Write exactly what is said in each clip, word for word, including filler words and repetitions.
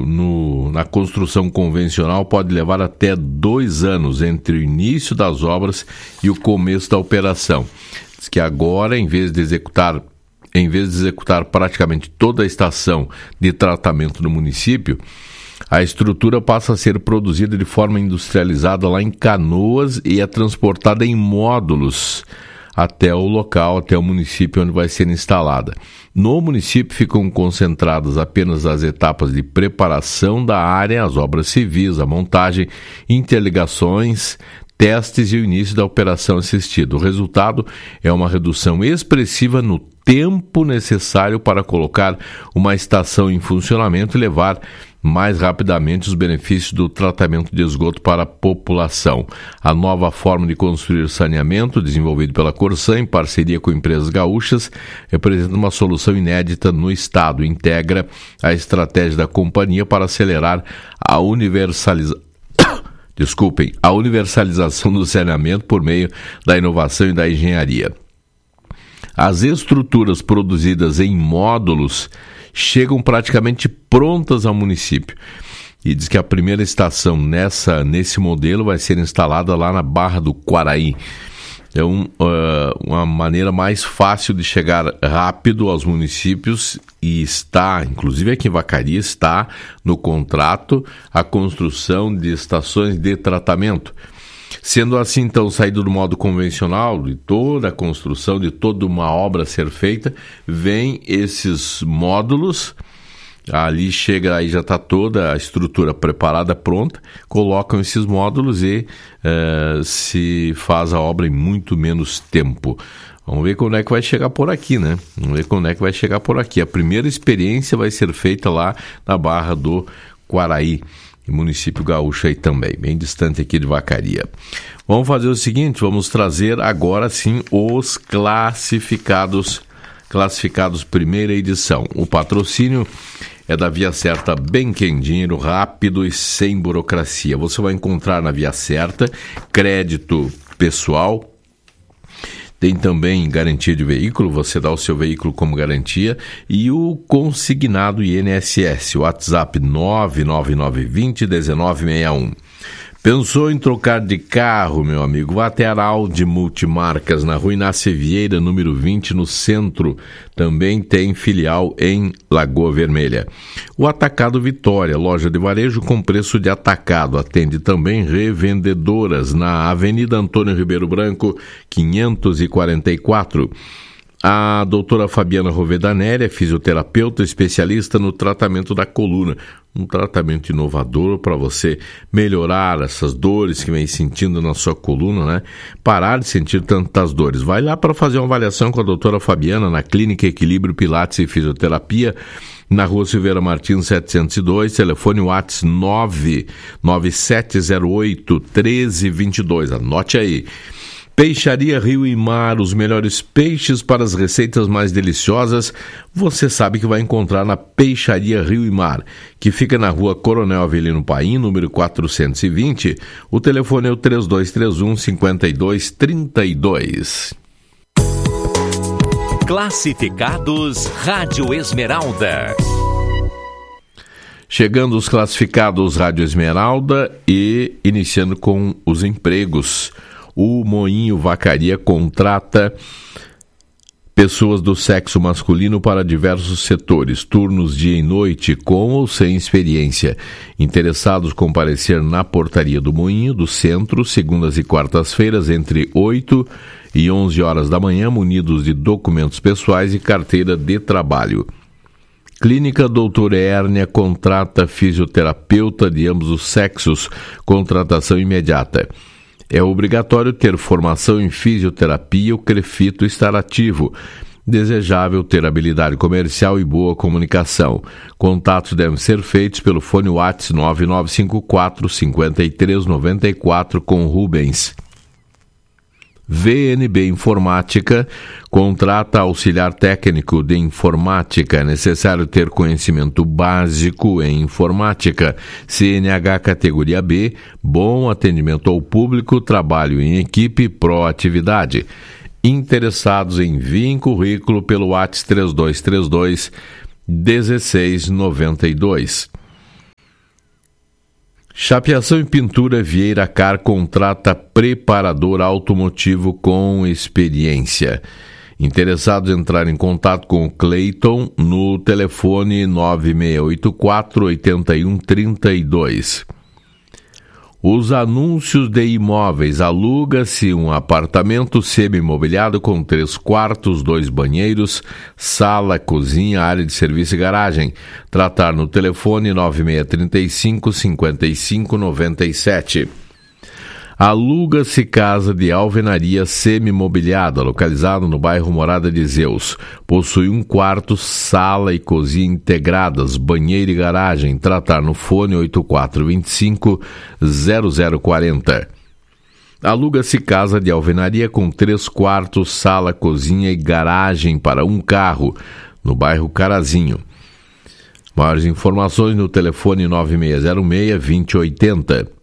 no, na construção convencional pode levar até dois anos entre o início das obras e o começo da operação. Diz que agora, em vez de executar, em vez de executar praticamente toda a estação de tratamento no município, a estrutura passa a ser produzida de forma industrializada lá em Canoas e é transportada em módulos até o local, até o município onde vai ser instalada. No município ficam concentradas apenas as etapas de preparação da área, as obras civis, a montagem, interligações, testes e o início da operação assistida. O resultado é uma redução expressiva no tempo necessário para colocar uma estação em funcionamento e levar mais rapidamente os benefícios do tratamento de esgoto para a população. A nova forma de construir saneamento, desenvolvida pela Corsã em parceria com empresas gaúchas, representa uma solução inédita no estado e integra a estratégia da companhia para acelerar a universalização Desculpem, a universalização do saneamento por meio da inovação e da engenharia. As estruturas produzidas em módulos chegam praticamente prontas ao município. E diz que a primeira estação nessa, nesse modelo vai ser instalada lá na Barra do Quaraí. É um, uh, uma maneira mais fácil de chegar rápido aos municípios e está, inclusive aqui em Vacaria, está no contrato a construção de estações de tratamento. Sendo assim, então, saído do modo convencional, de toda a construção, de toda uma obra a ser feita, vem esses módulos. Ali chega, aí já está toda a estrutura preparada, pronta, colocam esses módulos e uh, se faz a obra em muito menos tempo. Vamos ver quando é que vai chegar por aqui, né? Vamos ver quando é que vai chegar por aqui. A primeira experiência vai ser feita lá na Barra do Quaraí, município gaúcho aí também, bem distante aqui de Vacaria. Vamos fazer o seguinte, vamos trazer agora sim os classificados, classificados primeira edição. O patrocínio é da Via Certa Bem-Quem, dinheiro rápido e sem burocracia. Você vai encontrar na Via Certa crédito pessoal, tem também garantia de veículo, você dá o seu veículo como garantia, e o consignado I N S S, o WhatsApp nove nove nove dois zero um nove seis um. Pensou em trocar de carro, meu amigo? Vá até a Audi Multimarcas, na Rua Inácio Vieira, número vinte, no centro. Também tem filial em Lagoa Vermelha. O Atacado Vitória, loja de varejo com preço de atacado. Atende também revendedoras na Avenida Antônio Ribeiro Branco, quinhentos e quarenta e quatro. A doutora Fabiana Rovedanelli é fisioterapeuta especialista no tratamento da coluna. Um tratamento inovador para você melhorar essas dores que vem sentindo na sua coluna, né? Parar de sentir tantas dores. Vai lá para fazer uma avaliação com a doutora Fabiana na Clínica Equilíbrio Pilates e Fisioterapia, na Rua Silveira Martins setecentos e dois, telefone WhatsApp nove nove sete zero oito um três dois dois. Anote aí. Peixaria Rio e Mar, os melhores peixes para as receitas mais deliciosas, você sabe que vai encontrar na Peixaria Rio e Mar, que fica na Rua Coronel Avelino Paim, número quatrocentos e vinte. O telefone é o três dois três um, cinco dois três dois. Classificados Rádio Esmeralda. Chegando os classificados Rádio Esmeralda e iniciando com os empregos. O Moinho Vacaria contrata pessoas do sexo masculino para diversos setores, turnos dia e noite, com ou sem experiência. Interessados comparecer na portaria do Moinho, do centro, segundas e quartas-feiras, entre oito e onze horas da manhã, munidos de documentos pessoais e carteira de trabalho. Clínica Doutora Hérnia contrata fisioterapeuta de ambos os sexos, contratação imediata. É obrigatório ter formação em fisioterapia, o CREFITO estar ativo. Desejável ter habilidade comercial e boa comunicação. Contatos devem ser feitos pelo fone WhatsApp nove nove cinco quatro, cinco três nove quatro com Rubens. V N B Informática contrata auxiliar técnico de informática. É necessário ter conhecimento básico em informática. C N H categoria B, bom atendimento ao público, trabalho em equipe, proatividade. Interessados, enviem currículo pelo WhatsApp três dois três dois um seis nove dois. Chapeação e Pintura Vieira Car contrata preparador automotivo com experiência. Interessados em entrar em contato com o Cleiton no telefone nove seis oito quatro, oito um três dois. Os anúncios de imóveis. Aluga-se um apartamento semi-imobiliado com três quartos, dois banheiros, sala, cozinha, área de serviço e garagem. Tratar no telefone nove seis três cinco, cinco cinco nove sete. Aluga-se casa de alvenaria semi-imobiliada, localizada no bairro Morada de Zeus. Possui um quarto, sala e cozinha integradas, banheiro e garagem. Tratar no fone oito quatro dois cinco, zero zero quatro zero. Aluga-se casa de alvenaria com três quartos, sala, cozinha e garagem para um carro, no bairro Carazinho. Maiores informações no telefone nove seis zero seis, dois zero oito zero.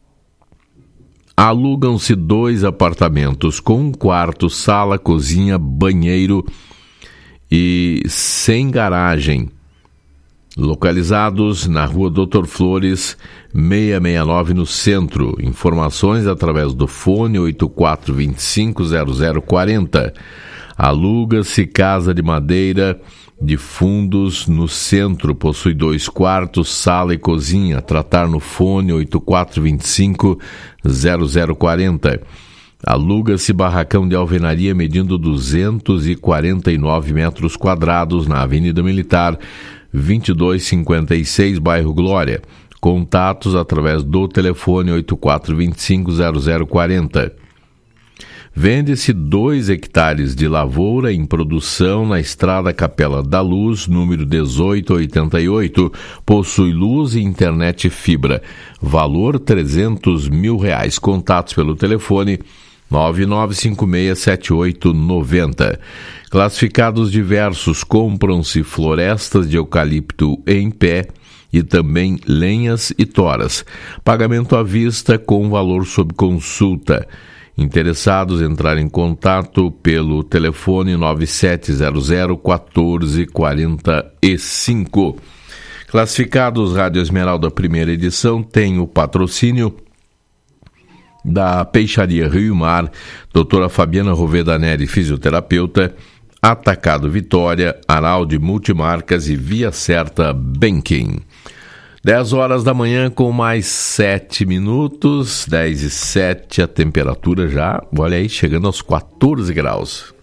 Alugam-se dois apartamentos com um quarto, sala, cozinha, banheiro e sem garagem, localizados na rua Doutor Flores, seiscentos e sessenta e nove, no centro. Informações através do fone oito quatro dois cinco, zero zero quatro zero. Aluga-se casa de madeira de fundos no centro, possui dois quartos, sala e cozinha. Tratar no fone oito quatro dois cinco, zero zero quatro zero. Aluga-se barracão de alvenaria medindo duzentos e quarenta e nove metros quadrados na Avenida Militar, vinte e dois cinquenta e seis, bairro Glória. Contatos através do telefone oito quatro dois cinco, zero zero quatro zero. Vende-se dois hectares de lavoura em produção na Estrada Capela da Luz, número dezoito oitenta e oito. Possui luz e internet fibra. Valor trezentos mil reais. Contatos pelo telefone nove nove cinco seis, sete oito nove zero. Classificados diversos, compram-se florestas de eucalipto em pé e também lenhas e toras. Pagamento à vista com valor sob consulta. Interessados entrar em contato pelo telefone nove sete zero zero, um quatro quatro cinco. Classificados Rádio Esmeralda, primeira edição, tem o patrocínio da Peixaria Rio e Mar, doutora Fabiana Roveda Neri, fisioterapeuta, Atacado Vitória, Araldi Multimarcas e Via Certa Banking. dez horas da manhã com mais sete minutos, dez e sete, a temperatura já, olha aí, chegando aos quatorze graus.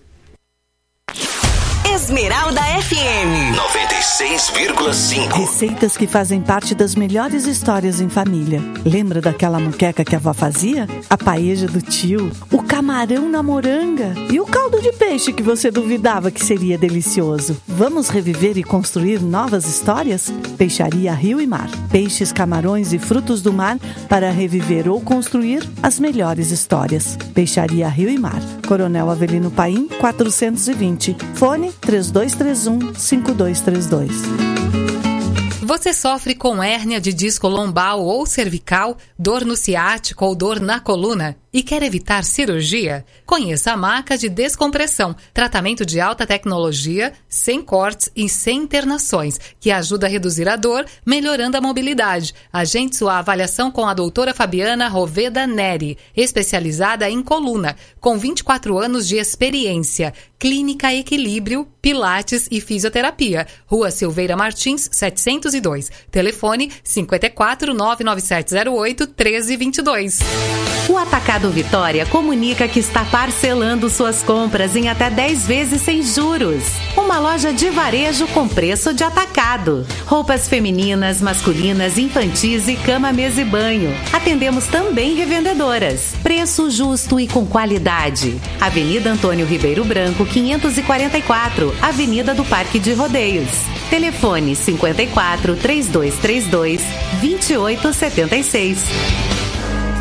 Esmeralda F M noventa e seis vírgula cinco. Receitas que fazem parte das melhores histórias em família. Lembra daquela moqueca que a avó fazia? A paeja do tio, o camarão na moranga e o caldo de peixe que você duvidava que seria delicioso. Vamos reviver e construir novas histórias? Peixaria Rio e Mar. Peixes, camarões e frutos do mar para reviver ou construir as melhores histórias. Peixaria Rio e Mar. Coronel Avelino Paim, quatrocentos e vinte. Fone três dois três um, cinco dois três dois. Você sofre com hérnia de disco lombar ou cervical, dor no ciático ou dor na coluna e quer evitar cirurgia? Conheça a Maca de Descompressão, tratamento de alta tecnologia, sem cortes e sem internações, que ajuda a reduzir a dor, melhorando a mobilidade. Agende sua avaliação com a doutora Fabiana Roveda Neri, especializada em coluna, com vinte e quatro anos de experiência. Clínica Equilíbrio, Pilates e Fisioterapia. Rua Silveira Martins, setecentos e dois. Telefone cinco quatro, nove nove sete zero oito, um três dois dois. O Atacado Vitória comunica que está parcelando suas compras em até dez vezes sem juros. Uma loja de varejo com preço de atacado. Roupas femininas, masculinas, infantis e cama, mesa e banho. Atendemos também revendedoras. Preço justo e com qualidade. Avenida Antônio Ribeiro Branco, quinhentos e quarenta e quatro, Avenida do Parque de Rodeios. Telefone cinco quatro, três dois três dois, dois oito sete seis.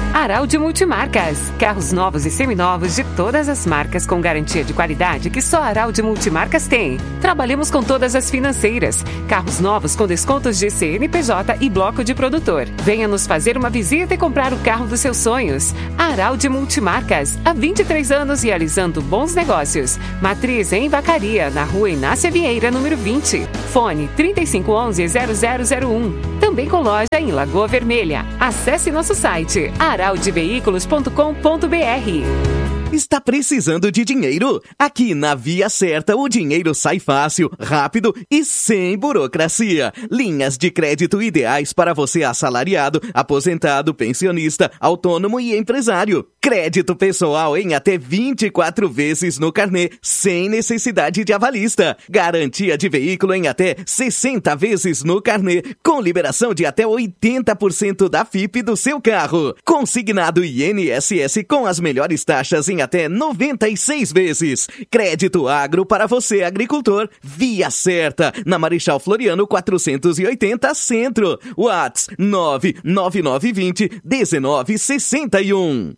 Araldi Multimarcas. Carros novos e seminovos de todas as marcas com garantia de qualidade que só a Araldi Multimarcas tem. Trabalhamos com todas as financeiras. Carros novos com descontos de C N P J e bloco de produtor. Venha nos fazer uma visita e comprar o carro dos seus sonhos. Araldi Multimarcas. Há vinte e três anos realizando bons negócios. Matriz em Vacaria, na rua Inácia Vieira, número vinte. Fone trinta e cinco onze, zero zero zero um. Também com loja em Lagoa Vermelha. Acesse nosso site araldi veículos ponto com ponto b r. Está precisando de dinheiro? Aqui na Via Certa o dinheiro sai fácil, rápido e sem burocracia. Linhas de crédito ideais para você assalariado, aposentado, pensionista, autônomo e empresário. Crédito pessoal em até vinte e quatro vezes no carnê, sem necessidade de avalista. Garantia de veículo em até sessenta vezes no carnê, com liberação de até oitenta por cento da F I P do seu carro. Consignado I N S S com as melhores taxas em até noventa e seis vezes. Crédito agro para você, agricultor. Via Certa, na Marechal Floriano quatrocentos e oitenta, Centro. WhatsApp nove nove nove dois zero um nove seis um.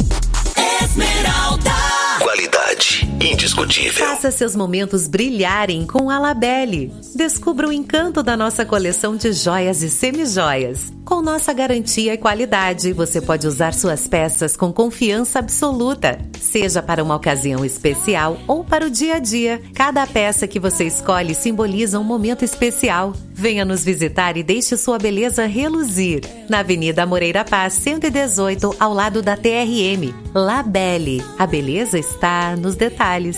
Esmeralda. Qualidade indiscutível. Faça seus momentos brilharem com a Labelle. Descubra o encanto da nossa coleção de joias e semijoias. Com nossa garantia e qualidade, você pode usar suas peças com confiança absoluta. Seja para uma ocasião especial ou para o dia a dia, cada peça que você escolhe simboliza um momento especial. Venha nos visitar e deixe sua beleza reluzir. Na Avenida Moreira Paz, cento e dezoito, ao lado da T R M. Labelle. A beleza está nos detalhes.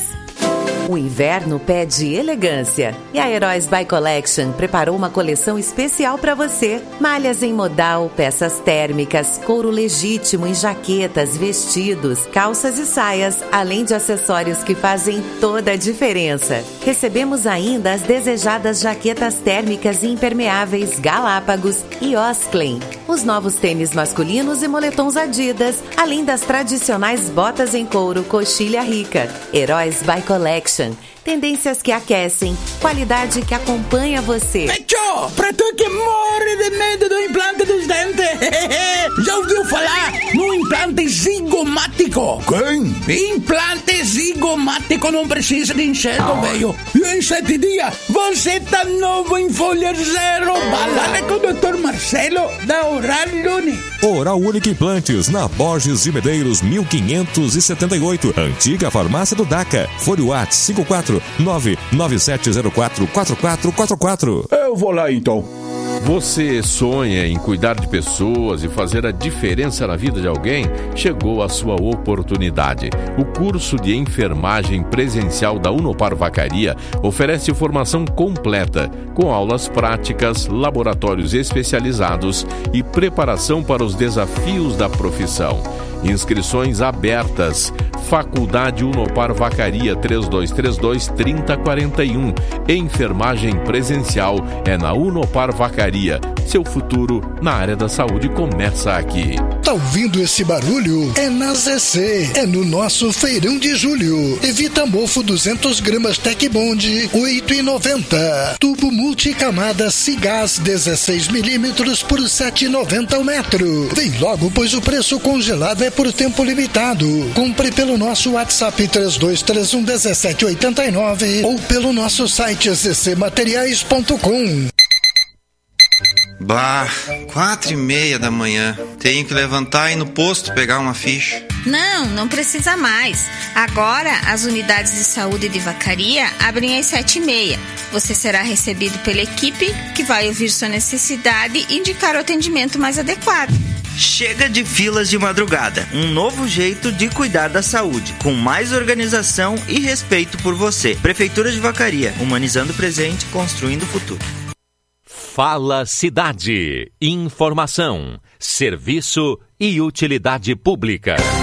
O inverno pede elegância e a Heróis by Collection preparou uma coleção especial para você. Malhas em modal, peças térmicas, couro legítimo em jaquetas, vestidos, calças e saias, além de acessórios que fazem toda a diferença. Recebemos ainda as desejadas jaquetas térmicas e impermeáveis Galápagos e Osklen, os novos tênis masculinos e moletons Adidas, além das tradicionais botas em couro Coxilha Rica. Heróis by Collection. Tendências que aquecem, qualidade que acompanha você. Pecho, pra tu que morre de medo do implante dos dentes. Já ouviu falar no implante zigomático? Quem? Implante zigomático não precisa de enxerto, velho. E em sete dias, você tá novo em folha zero. Balada com o doutor Marcelo da Oral Lune. Oral Única Implantes, na Borges de Medeiros, mil quinhentos e setenta e oito. Antiga farmácia do DACA. Fone WhatsApp cinco quatro nove nove sete zero quatro quatro quatro quatro quatro. Eu vou lá então. Você sonha em cuidar de pessoas e fazer a diferença na vida de alguém? Chegou a sua oportunidade. O curso de enfermagem presencial da Unopar Vacaria oferece formação completa, com aulas práticas, laboratórios especializados e preparação para os desafios da profissão. Inscrições abertas. Faculdade Unopar Vacaria três dois três dois, três zero quatro um. Enfermagem presencial é na Unopar Vacaria. Seu futuro na área da saúde começa aqui. Tá ouvindo esse barulho? É na Z C. É no nosso feirão de julho. Evita mofo duzentas gramas Tec Bond, oito reais e noventa centavos. Tubo multicamada Cigás dezesseis milímetros por sete reais e noventa centavos o metro. Vem logo, pois o preço congelado é por tempo limitado. Compre pelo nosso WhatsApp três dois três um um sete oito nove ou pelo nosso site z c materiais ponto com. Bah, quatro e meia da manhã. Tenho que levantar e ir no posto pegar uma ficha. Não, não precisa mais. Agora, as unidades de saúde de Vacaria abrem às sete e meia. Você será recebido pela equipe que vai ouvir sua necessidade e indicar o atendimento mais adequado. Chega de filas de madrugada. Um novo jeito de cuidar da saúde, com mais organização e respeito por você. Prefeitura de Vacaria, humanizando o presente, construindo o futuro. Fala Cidade. Informação, serviço e utilidade pública.